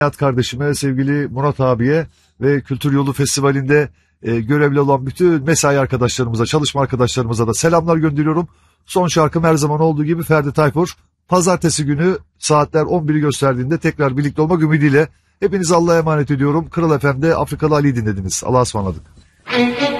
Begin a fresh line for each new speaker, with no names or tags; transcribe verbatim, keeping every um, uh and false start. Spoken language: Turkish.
Hayat kardeşime, sevgili Murat abiye ve Kültür Yolu Festivali'nde e, görevli olan bütün mesai arkadaşlarımıza, çalışma arkadaşlarımıza da selamlar gönderiyorum. Son şarkım her zaman olduğu gibi Ferdi Tayfur. Pazartesi günü saatler on biri gösterdiğinde tekrar birlikte olmak ümidiyle hepinizi Allah'a emanet ediyorum. Kral F M'de Afrikalı Ali'yi dinlediniz. Allah'a ısmarladık.